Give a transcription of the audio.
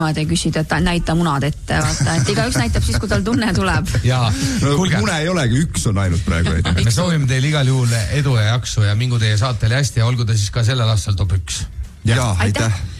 ja küsida, et näita munad ette, vaata, et igaüks näitab siis, kui tal tunne tuleb. Ja, mune ei olegi, üks on ainult praegu. Me soovime teil igal juhul edu ja jaksu ja mingu teie saatele hästi ja olgu ta siis ka sellel aastal top 1. Ja, aitäh.